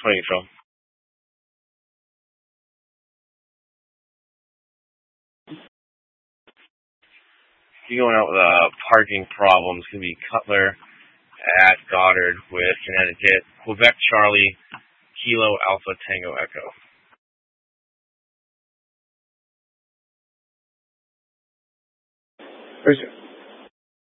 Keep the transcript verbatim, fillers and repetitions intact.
twenty, Phil. You going out with uh, parking problems. Going to be Cutler at Goddard with Connecticut. Quebec Charlie, Kilo Alpha Tango Echo. There's